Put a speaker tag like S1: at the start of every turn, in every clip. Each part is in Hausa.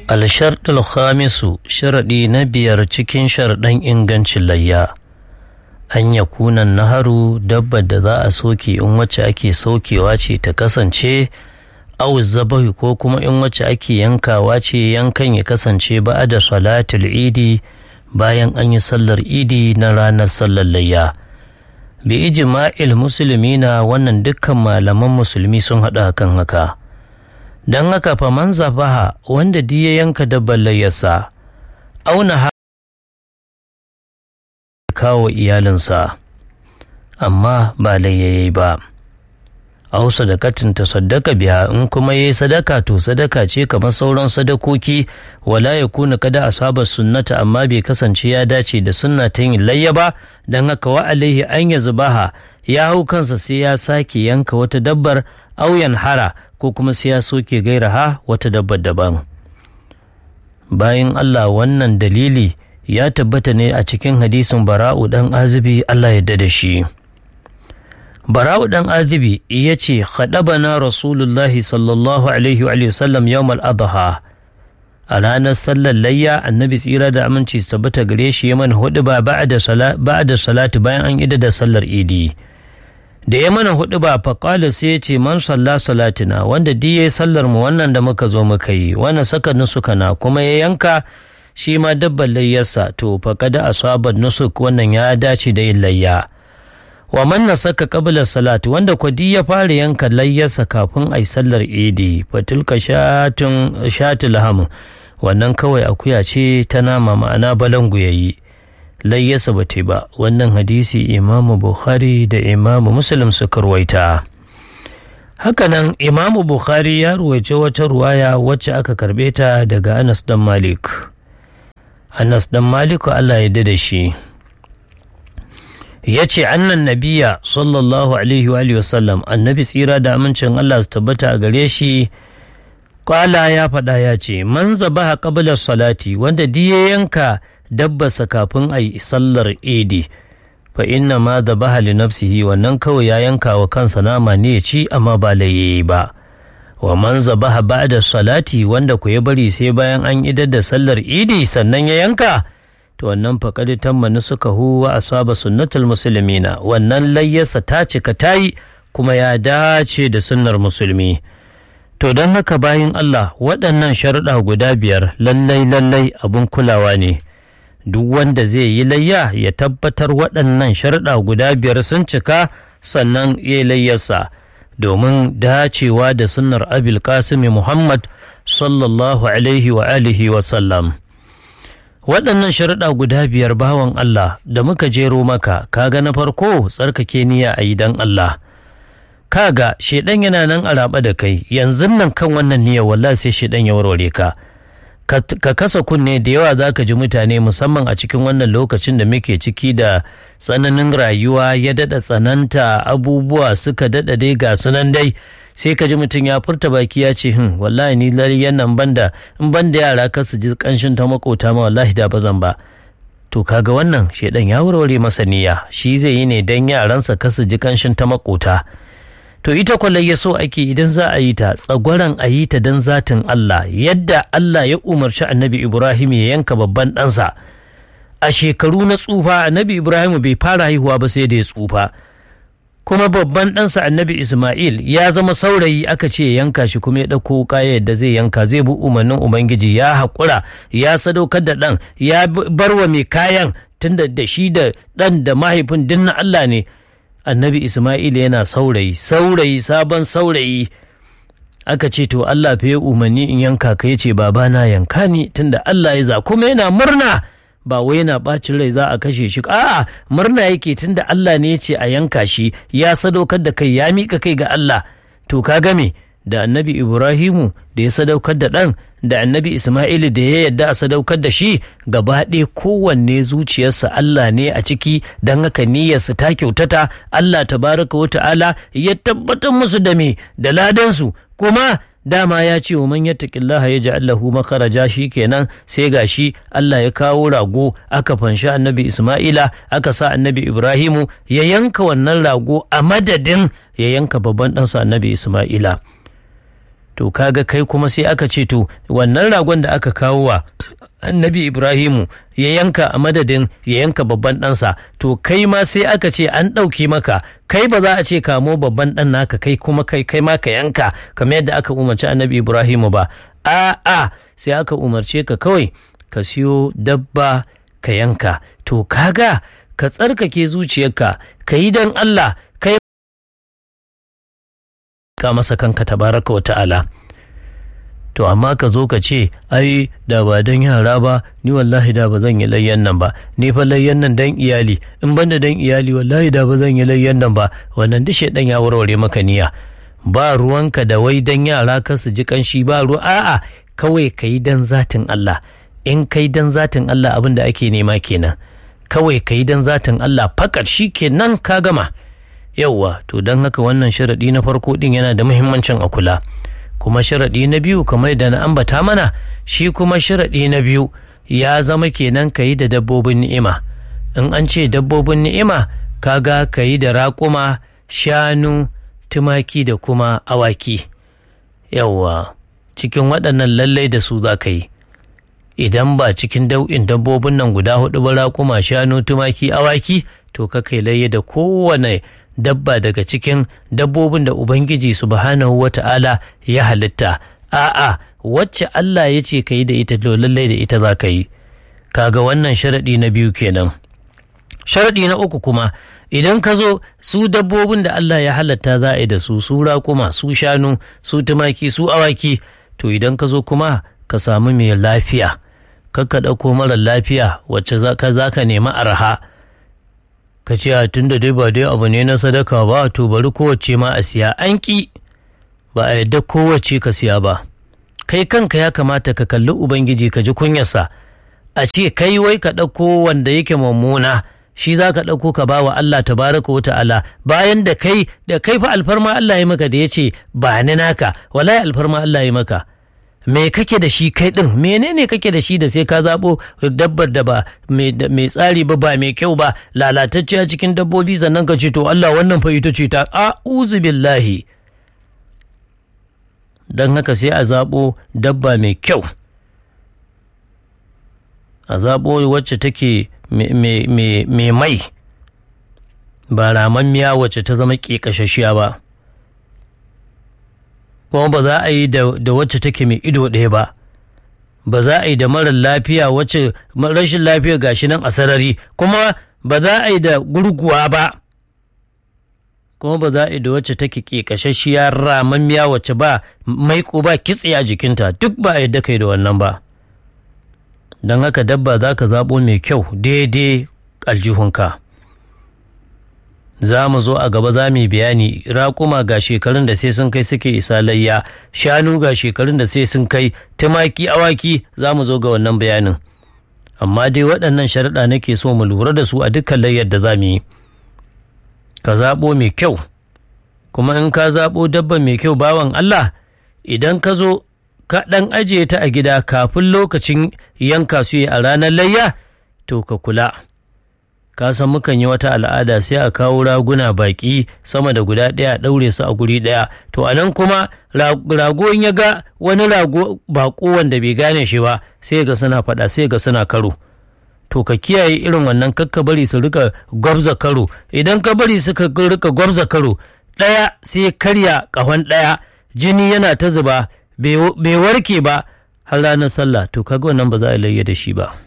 S1: Al-sharɗul khamisu sharaɗi na biyar cikin sharaɗan ingancin layya. An ya kunan naharu dabbar da za a soke in wacce ake saukewa ce ta kasance au zabahi ko kuma in wacce ake yankawa ce yankan ya kasance ba da salatul idi bayan an yi sallar idi na ranar sallar layya. Bi ijma'il musulmina wannan dukkan malaman musulmi sun haɗa kan haka. Don haka fa man zabaha wanda di ya yanka dabbar layyarsa auna kawo iyalinsa amma ba layyayi ba. Au sadakatin ta sadaka biya in kuma yayi sadaka to sadaka ce kamar sauran sadakoki wala ya kuna kada asaba sunnata amma bai kasance ya dace da sunna ta yin layya ba don haka wa alaihi an ya zubaha ya hau kansa sai ya sake yanka wata dabbar auyan hara ko kuma sai ya soke gairaha wata dabbar daban. Bayan Allah wannan dalili ya tabbata ne a cikin hadisin Bara'u dan Azibi Allah ya da shi. Bara'u dan Azibi ya ce khadabana Rasulullahi sallallahu alaihi wa sallam yawmal adha a ranar sallar layya annabi tsira da aminci su tabbata gare shi ya mana huɗuba ba'da salatu bayan an ida da sallar idi. Da ya mana huɗuba faƙala sai ya ce man salla salatina wanda di ya sallar mu wannan da muka zo muka yi wannan saka nusuka na kuma ya yanka shi ma dabbar layyarsa to faƙada asabar nusuk wannan ya dace da yin layya. Wa man nasaka qabla salati wanda kwadi ya fara yanka layyarsa kafin ai sallar idi fatilka shatul ham wannan kawai akuya ce ta nama ma'ana balangu yayi layyarsa ba ta ba. Wannan hadisi Imamu Bukhari da Imamu Muslim suka ruwaita. Hakanan Imamu Bukhari ya ruwaice wata ruwaya wacce aka karbe ta daga Anas dan Malik. Anas dan Malik Allah ya da shi ya ce annan nabiya sallallahu alaihi wa sallam annabi tsira da amincin Allah su tabbata a gare shi kwala ya faɗa ya ce man zabaha qabla salati wanda diya yanka dabbasa kafin a yi sallar idi fa inna ma zabaha li nafsihi wannan kawai ya yanka wa kansa nama ne ya ci amma ba laye ba. Wa man zabaha ba'da salati wanda ku ya bari sai bayan an idar da sallar idi sannan ya yanka to wannan faqad tamma nusukahu wa asaba sunnatul muslimina wannan layyarsa ta cika tayi kuma ya dace da sunnar musulmi. To don haka bayin Allah waɗannan sharuɗa guda biyar lallai abun kulawa ne. Duk wanda zai yi layya ya tabbatar waɗannan sharuɗa guda biyar sun cika sannan ya yi layyarsa domin dacewa da sunnar Abil Qasim Muhammad sallallahu alaihi wa alihi wa sallam. Waɗannan sharuɗa guda biyar bawan Allah da muka jero maka kaga na farko tsarkake niyya a yi don Allah. Kaga shedan yana nan a raba da kai yanzu nan kan wannan niyyar wallahi sai shedan ya warware ka. Ka kasa kunne da yawa za ka ji mutane musamman a cikin wannan lokacin da muke ciki da tsananin rayuwa ya daɗa tsananta abubuwa suka daɗa dai ga sunan dai sai ka ji mutum ya furta baki ya ce wallahi ni lariyan nan in banda yara ka su ji kanshin ta makota ma wallahi da bazan ba. To kaga wannan shedan ya warware masa niyya shi zai yi ne dan yaransa ka su ji kanshin ta makota. To ita kwalayya so ake idan za a yi ta tsagwaron a yi ta don zatin Allah yadda Allah ya umarci annabi Ibrahim ya yanka babban ɗansa. A shekaru na tsufa annabi Ibrahim bai fara haihuwa ba sai da ya tsufa. Kuma babban ɗansa annabi Ismail ya zama saurayi aka ce ya yanka shi kuma ya ɗauko wuƙa yadda zai yanka zai bi umarnin Ubangiji ya haƙura ya sadaukar da ɗan ya bar wa mai kayan tunda da shi da ɗan da mahaifin duk na Allah ne. Annabi Ismail yana saurayi sabon saurayi aka ce to Allah fa ya umarni in yanka ka yace babana yanka ni tunda Allah ya za kuma yana murna ba wai yana bacin rai za a kashe shi a'a murna yake tunda Allah ne yace a yanka shi ya sadaukar da kai ya mika kai ga Allah. To ka game da annabi Ibrahimu da ya sadaukar da ɗan da annabi Ismailu da ya yadda a sadaukar da shi gaba ɗaya kowanne zuciyarsa Allah ne a ciki don haka niyyarsa ta kyautata Allah tabaraka wa ta'ala ya tabbatar musu da me da ladansu kuma dama ya ce wa man yattaqillaha yaj'al lahu makharaja kenan sai gashi Allah ya kawo rago aka fanshi annabi Isma'ila aka sa annabi Ibrahimu ya yanka wannan rago a madadin ya yanka babban ɗansa annabi Isma'ila. to kaga kai kuma sai aka ce to wannan ragon da aka kawo wa annabi Ibrahimu ya yanka a madadin ya yanka babban ɗansa, to kai ma sai aka ce an ɗauke maka, kai ba za a ce kamo babban ɗan naka kai kuma kai ma ka yanka kamar yadda aka umarci annabi Ibrahimu ba, a'a sai aka umarce ka kawai ka siyo dabba ka yanka. To kaga ka tsarkake zuciyarka ka yi don Allah, kai ka masa kanka tabaraka wa ta'ala. To amma ka zo ka ce ai da ba don yara ba ni wallahi da ba zan yi layyan nan ba, ni fa layyan nan dan iyali, in banda dan iyali wallahi da ba zan yi layyan nan ba. Wannan duk shedan ya warware maka niyya. Ba ruwanka da wai dan yara ka su ji kanshi, ba ruwa, a'a kawai ka yi dan zatin Allah. In kai dan zatin Allah abin da ake nema kenan, kawai ka yi dan zatin Allah fakat, shi kenan ka gama. Yauwa, to don haka wannan sharaɗi na farko ɗin yana da muhimmancin a kula. Kuma sharaɗi na biyu kamar da na ambata mana, shi kuma sharaɗi na biyu ya zama kenan ka yi da dabbobin ni'ima. In an ce dabbobin ni'ima, kaga ka yi da raƙuma, shanu, tumaki da kuma awaki. Yauwa, cikin waɗannan lallai da su za ka yi. Idan ba cikin dau'in dabbobin nan guda hudu ba, raƙuma, shanu, tumaki, awaki, to ka kai layya da kowane dabba daga cikin dabbobin da Ubangiji subhanahu wa ta'ala ya halitta. A'a, wacce Allah ya ce ka yi da ita, to lallai da ita za ka yi. Kaga wannan sharaɗi na biyu kenan. Sharaɗi na uku kuma, idan ka zo su dabbobin da Allah ya halatta za a yi da su, su raƙuma, su shanu, su tumaki, su awaki, to idan ka zo kuma ka samu mai lafiya, kakka ɗauko mara lafiya wacce za ka nemi arha, ka ce a tun da dai ba dai abu ne na sadaka ba, to bari kowace ma a siya. An ƙi, ba a yadda kowace ka siya ba. Kai kanka ya kamata ka kalli Ubangiji ka ji kunyarsa, a ce kai wai ka ɗauko wanda yake mummuna, shi za ka ɗauko ka ba wa Allah tabaraka wa ta'ala, bayan da kai fa alfarma Allah ya maka da ya ce ba ni naka, wallahi alfarma Allah ya maka. Me kake da shi kai ɗin, menene kake da shi da sai ka zaɓo dabbar da ba mai tsari ba, ba mai kyau ba, lalatacciya cikin dabbobi, sannan ka ce to Allah wannan fa ita ce ta, a'udhu billahi. Don haka sai a zaɓo dabba mai kyau, a zaɓo wacce take mai mai, ba ramammiya wacce ta zama ƙeƙashashiya ba. Kuma ba za a yi da wacce take mai ido ɗaya ba, ba za a yi da marar lafiya wacce rashin lafiya gashi nan a sarari, kuma ba za a yi da gurguwa ba, kuma ba za a yi da wacce take ƙeƙashashiya ramammiya wacce ba maiƙo ba kitse a jikinta, duk ba a yadda kai da wannan ba. Don haka dabba za ka zaɓo mai kyau daidai aljihunka. Za mu zo a gaba za mu yi bayani, raƙuma ga shekarun da sai sun kai suke isa layya, shanu ga shekarun da sai sun kai, tumaki, awaki, za mu zo ga wannan bayanin. Amma dai waɗannan sharaɗa nake so mu lura da su a dukkan layyar da za mu yi. Ka zaɓo mai kyau, kuma in ka zaɓo dabba mai kyau bawan Allah, idan ka zo ka ɗan ajiye ta a gida kafin lokacin yanka su yi a ranar layya, to ka kula. Ka san mukan yi wata al'ada sai a kawo raguna baƙi sama da guda ɗaya a ɗaure su a guri ɗaya, to a nan kuma rago in ya ga wani rago baƙo wanda bai gane shi ba, sai ga suna faɗa, sai ga suna karo. To ka kiyaye irin wannan, kakka bari su rika gwabza karo. Idan ka bari suka rika gwabza karo, ɗaya sai karya ƙahon ɗaya, jini yana ta zuba, bai warke ba har ranar sallah, to kaga wannan ba za a layya da shi ba.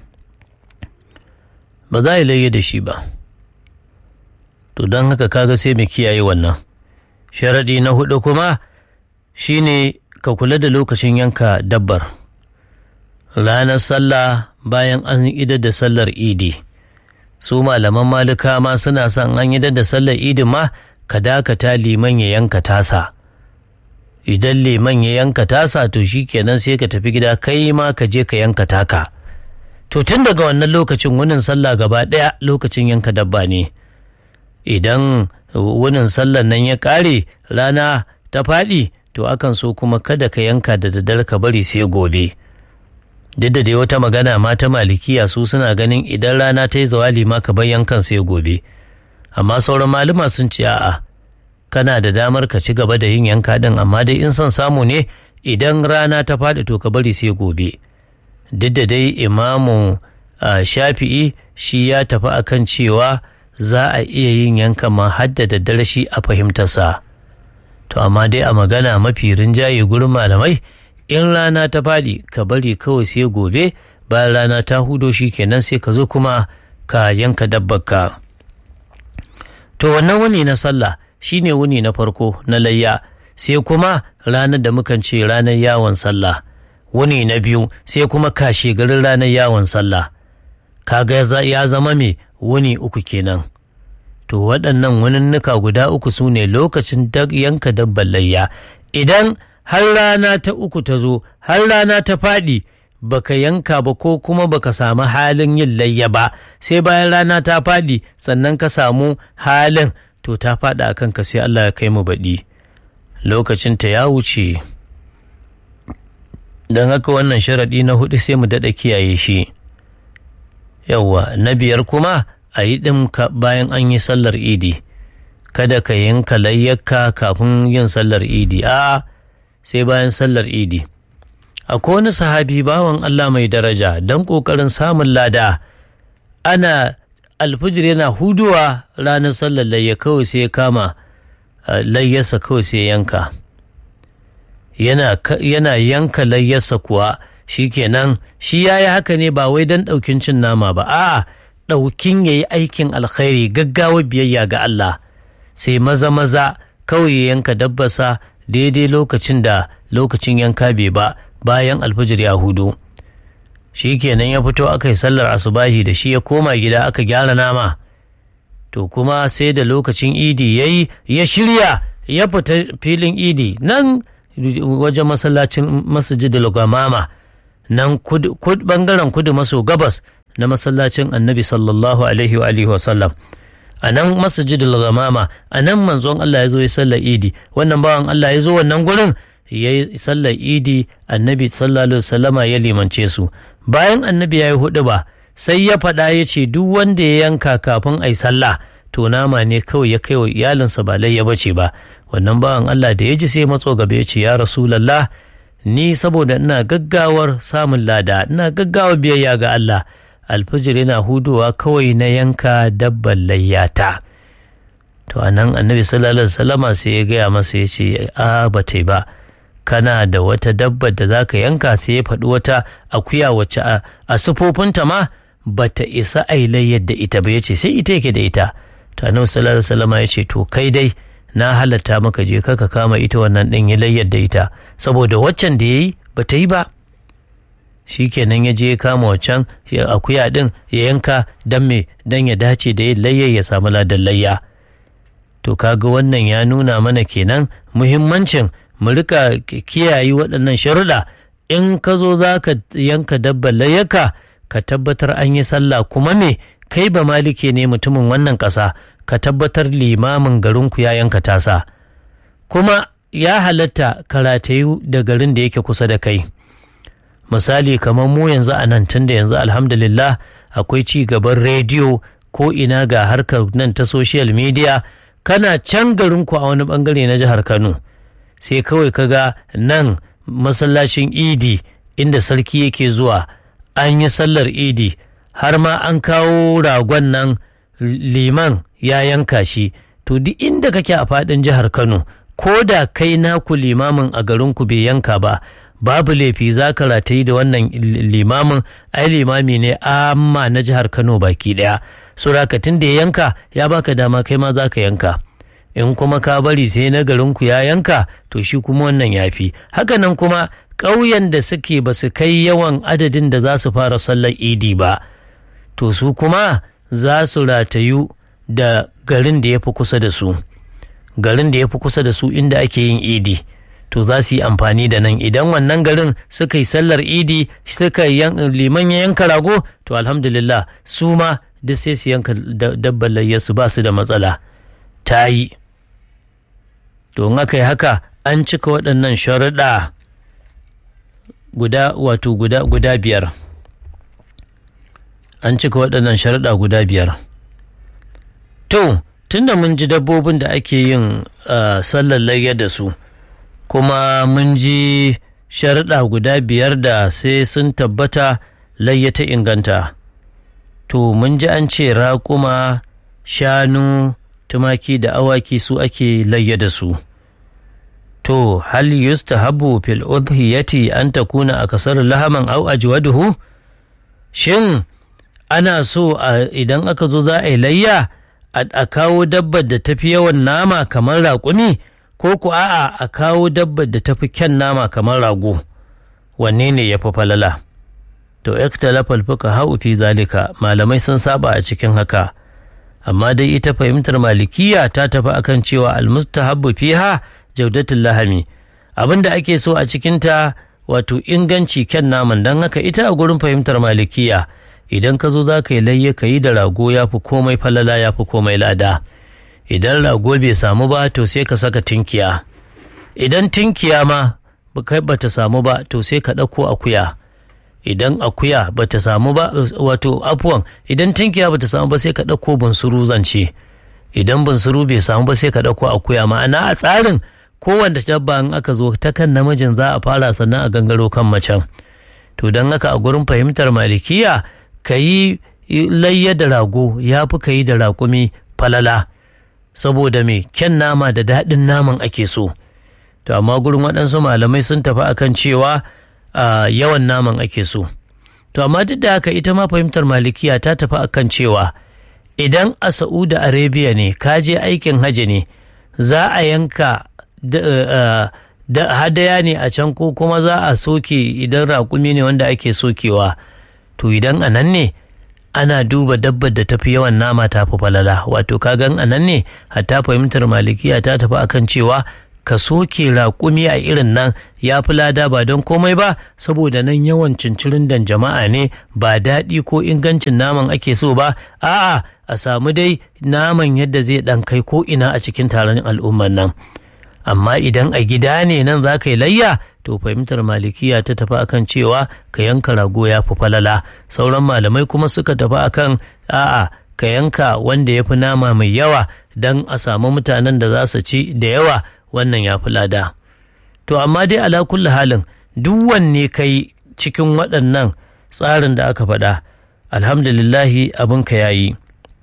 S1: Ba za a layya da shi ba. To don haka kaga sai mu kiyaye wannan. Sharaɗi na hudu kuma shine ka kula da lokacin yanka dabbar. Ranar sallah bayan an idar da sallar idi, su malaman malika ma suna son an idar da sallar idi ma ka dakata liman ya yanka tasa. Idan liman ya yanka tasa, to shi kenan sai ka tafi gida kai ma ka je ka yanka taka. To tun daga wannan lokacin wunin sallah gaba ɗaya lokacin yanka dabba ne. Idan wunin sallar nan ya ƙare, rana ta faɗi, to akan so kuma kada ka yanka da daddare, ka bari sai gobe. Duk da dai wata magana ma ta malikiya su suna ganin idan rana ta yi zawali ma ka bar yankan sai gobe. Amma sauran malama sun ce a'a, kana da damar ka ci gaba da yin yanka ɗin, amma dai in son samu ne idan rana ta faɗi to ka bari sai gobe. Duk da dai imamu shafi'i shi ya tafi akan cewa za a iya yin yanka ma hadda da daddare shi a fahimtarsa. To amma dai a magana mafi rinjaye gurin malamai, in rana ta faɗi ka bari kawai sai gobe, bayan rana ta hudo shi kenan sai ka zo kuma ka yanka dabbarka. To wannan wuni na sallah shine wuni na farko na layya, sai kuma ranar da mukan ce ranar yawon sallah, wuni na biyu sai kuma kashe garin ranar yawon sallah. Kaga ya zama mai wuni uku kenan. To waɗannan wuninnuka guda uku su ne lokacin yanka dabbar layya. Idan har rana ta uku ta zo, har rana ta faɗi, baka yanka ba ko kuma baka samu halin yin layya ba, sai bayan rana ta faɗi sannan ka samu halin, to ta faɗi a kanka sai Allah ya kai mu baɗi, lokacinta ya wuce. Don haka wannan sharaɗi na hudu sai mu daɗa kiyaye shi. Yawwa, na biyar kuma a yi ɗin bayan an yi sallar idi, kada ka yanka layyarka kafin yin sallar idi, a sai bayan sallar idi. Akwai wani sahabi bawan Allah mai daraja, don ƙoƙarin samun lada, ana alfijir yana huduwa ranar sallar layya kawai sai ya kama layyarsa kawai sai yanka. Yana yanka layyarsa kuwa shikenan shi ya yi haka ne ba wai don ɗaukin cin nama ba, a'a ɗaukin ya yi aikin alkhairi, gaggawa biyayya ga Allah, sai maza kawai ya yanka dabbarsa daidai lokacin yanka bai ba, bayan alfijir ya hudu. Shi kenan ya fito aka yi sallar asubahi da shi, ya koma gida aka gyara nama. To kuma sai da lokacin idi ya yi, ya shirya ya fita filin idi nan wajen masjidul gamama, nan bangaren kudu maso gabas na masallacin annabi sallallahu alaihi wa sallam. A nan masjidul gamama, a nan manzon Allah ya zo ya sallar idi. Wannan bawan Allah ya zo wannan gurin ya yi sallar idi, annabi sallallahu alaihi wasallama ya limance su. Bayan annabi ya yi hudu ba, sai ya faɗa ya ce duk wanda ya yanka kafin a yi sallah to nama ne kawai ya kai wa iyalinsa ba layya bace ba. Wannan bawan Allah da ya ji sai matso gaba ya ce, ya Rasulallah, ni saboda ina gaggawar samun lada, ina gaggawar biyayya ga Allah, alfijir yana hudowa kawai na yanka dabban layyata. To anan annabi sallallahu alaihi wasallama sai ya gaya masa ya ce ba ta yi ba, kana da wata dabbar da za ka yanka? Sai ya faɗi wata akuya wacce a sufofinta ma ba ta isa a yi layyar da ita ba, ya ce sai ita yake da ita. To annabi sallallahu alaihi wasallama ya ce to kai dai na halatta maka, je ka kama ita wannan ɗin ya layyar da ita, saboda waccan da ya yi ba ta yi ba. Shi kenan ya je ya kama waccan akuya ɗin ya yanka don ya dace da yin layyar ya samu ladan layya. To kaga wannan ya nuna mana kenan muhimmancin mu rika kiyaye waɗannan sharuɗa. In ka zo za ka yanka dabbar layyaka, ka tabbatar an yi sallah, kuma kai ba malike ne mutumin wannan ƙasa, ka tabbatar limamin garinku ya yanka tasa. Kuma ya halatta karatayu da garin da yake kusa da kai. Misali kamar mu yanzu a nan, tunda yanzu alhamdulillah akwai ci gaban rediyo, ko ina ga harkar nan ta social media, kana can garinku a wani bangare na jihar Kano, sai kawai kaga nan masallacin idi inda sarki yake zuwa an yi sallar idi, har ma an kawo ragon nan liman ya yanka shi. To duk inda kake a faɗin jihar Kano, ko da kai naku limamin a garinku bai yanka ba, babu laifi za ka ratayi da wannan limamin. Ai limami ne amma na jihar Kano baki ɗaya, surakatin da ya yanka ya baka dama kai ma za ka yanka. In kuma ka bari sai na garinku ya yanka, to shi kuma wannan ya fi. Hakanan kuma ƙauyen da suke ba su kai yawan adadin da za su fara sallar idi ba, to su kuma za su ratayu da garin da ya fi kusa da su. Garin da ya fi kusa da su inda ake yin idi, to za su yi amfani da nan. Idan wannan garin suka yi sallar idi, liman ya yanka rago, to alhamdulillah su ma duk sai su yanka dabbar layyarsu, ba su da matsala, ta yi. To in aka yi haka an cika waɗannan sharuɗa guda biyar. An cika waɗannan sharuɗa guda biyar. To tunda mun ji dabbobin da ake yin sallar layya da su, kuma mun ji sharuɗa guda 5 da sai sun tabbata layya ta inganta. To mun ji an ce raƙuma, shanu, tumaki da awaki su ake layya da su. To hal yustahabu fil udhiyati an takuna akasar lahaman aw ajwaduhu? Shin ana so idan aka zo za a yi layya a kawo dabbar da tafi yawan nama kamar raƙumi, ko ku a'a a kawo dabbar da tafi kyan nama kamar rago? Wanne ne ya fi falala? To ikhtalafa fuqaha fi zalika, malamai sun saba a cikin haka, amma dai ita fahimtar malikiya ta tafi akan cewa almustahabbu fiha jawdatul lahami, abinda ake so a cikinta wato inganci kyan naman. don haka ita a gurin fahimtar malikiya idan ka zo za ka yi layya ka yi da rago ya fi komai falala, ya fi komai lada. Idan rago bai samu ba to sai ka saka tinkiya, idan tinkiya ma ba ta samu ba to sai ka ɗauko akuya, idan akuya ba ta samu ba wato afuwan idan tinkiya ba ta samu ba sai ka ɗauko bunsuru zance, idan bunsuru bai samu ba sai ka ɗauko akuya. Ma'ana a tsarin kowanne dabba in aka zo ta kan namijin za a fara sannan a gangaro kan macen. To don haka a gurin fahimtar malikiya ka yi layya da rago ya fi ka yi da raƙumi falala, saboda me kyan nama da daɗin naman ake so. To amma gurin waɗansu malamai sun tafi akan cewa yawan naman ake so. To amma duk da haka ita ma fahimtar malikiya ta tafi akan cewa idan a Saudi Arabia ne ka je aikin hajji ne za a yanka da hadaya ne a can, ko kuma za a soke idan raƙumi ne wanda ake sokewa. To idan a nan ne ana duba dabbar da tafi yawan nama ta fi falala, wato kagan a nan ne hatta fahimtar malikiya ta tafi akan cewa ka soke raƙumi a irin nan ya fi lada, ba don komai ba saboda nan yawan cincirin dan jama'a ne, ba daɗi ko ingancin naman ake so ba, a'a a samu dai naman yadda zai ɗan kai ko ina a cikin taron al'umman nan. Amma idan a gida ne nan za ka yi layya to fahimtar malikiya ta tafi akan cewa ka yanka rago ya fi falala. Sauran malamai kuma suka tafi akan a'a ka yanka wanda ya fi nama mai yawa don a samu mutanen da za su ci da yawa, wannan ya fi lada. To amma dai ala kulli halin duk wanne kai cikin waɗannan tsarin da aka faɗa, alhamdulillahi abinka yayi.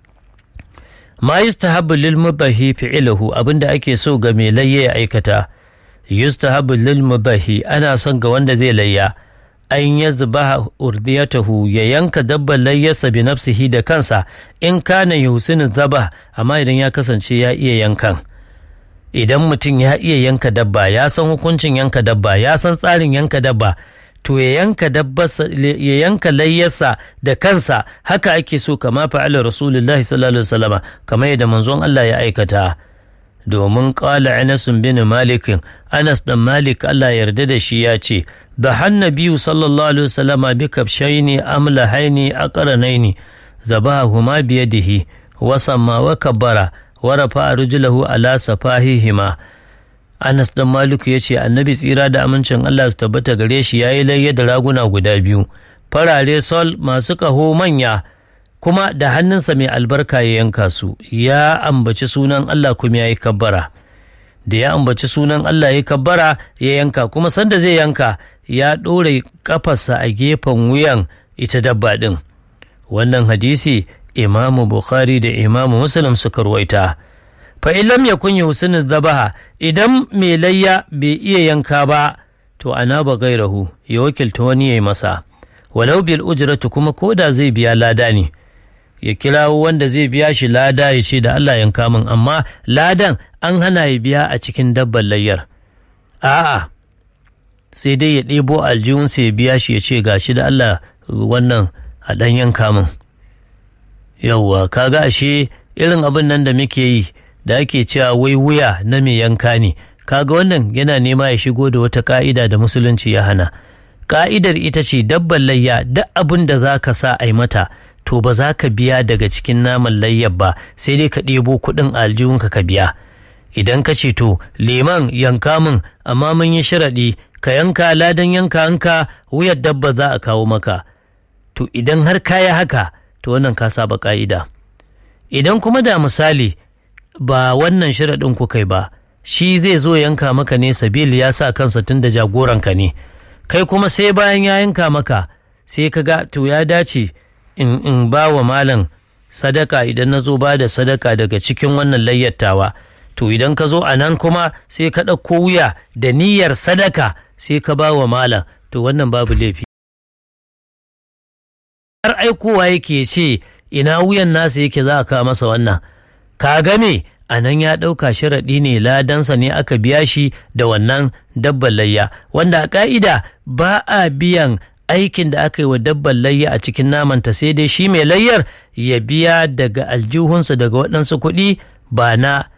S1: Ma yustahabbu lil mudahi fi'luhu, abinda ake so ga mai layya ya aikata. Yustahabbu lil mudahi, ana son ga wanda zai layya an yazbaha urdiyatahu, ya yanka dabbar layyarsa bi nafsihi da kansa in kana yusinu zabah, amma idan ya kasance ya iya yankan. Idan mutum ya iya yanka dabba, ya san hukuncin yanka dabba, ya san tsarin yanka dabba, to ya yanka layyarsa da kansa. Haka ake so, kama fa'ala rasulullahi sallallahu alaihi wasallam, kamar yadda manzon Allah ya aikata. Domin qala Anas bin Malik, Anas dan Malik Allah yarda da shi ya ce, da hannabiyu sallallahu alaihi wasallam bi kabshaini amlahaini aqranaini zabahuma bi yadihi wa samma wa kabbara wa rafa rijlahu ala safahihima. Anas dan Maliku ya ce annabi tsira da amincin Allah su tabbata gare shi ya yi layya da raguna guda 2 farare sol masu ƙaho manya, kuma da hannunsa mai albarka ya yanka su, ya ambaci sunan Allah kuma ya yi kabbara. Da ya ambaci sunan Allah ya yi kabbara ya yanka, kuma sanda zai yanka ya ɗore ƙafarsa a gefen wuyan ita dabba ɗin. Wannan hadisi Imamu Bukhari da Imamu Muslim suka ruwaita. Fa ilam yakun yusinu zabaha, idan mai layya bai iya yanka ba to ana ba gairahu, ya wakilta wani yayi masa, walau bil ujratu, kuma koda zai biya lada ne, ya kirawo wanda zai biya shi lada ya ce da Allah yanka min, amma ladan an hana ya biya a cikin dabbar layyar. A'a, sai dai ya ɗebo aljihunsa ya biya shi ya ce gashi da Allah wannan a ɗan yanka min. Yawwa, kaga ashe irin abin nan da muke yi da ake cewa wai wuya na mai yanka ne, kaga wannan yana nema ya shigo da wata ka'ida da musulunci ya hana. Ka'idar ita ce dabbar layya duk abin da za ka sa a yi mata to ba za ka biya daga cikin naman layyar ba, sai dai ka ɗebo kuɗin aljihunka ka biya. Idan ka ce to liman yanka min, amma mun yi sharaɗi ka yanka, ladan yanka hanka wuyar dabba za a kawo maka, to idan har kaya haka to wannan ka saba ka'ida. Idan kuma da misali ba wannan sharaɗin ku kai ba, shi zai zo yanka maka ne sabili ya sa kansa tun da jagoranka ne, kai kuma sai bayan ya yanka maka sai ka ga to ya dace in ba wa malam sadaka idan na zo ba da sadaka daga cikin wannan layyattawa, to idan ka zo a nan kuma sai ka ɗauko wuya da niyyar sadaka sai ka ba wa malam, to wannan babu laifi. Har aikowa yake ce ina wuyan nasa yake za a kawo masa wannan, ka game a nan ya ɗauka sharaɗi ne ladansa ne aka biya shi da wannan dabban layya, wanda a ƙa'ida ba a biyan aikin da aka yi wa dabban layya a cikin namanta, sai dai shi mai layyar ya biya daga aljihunsa daga waɗansu kuɗi ba na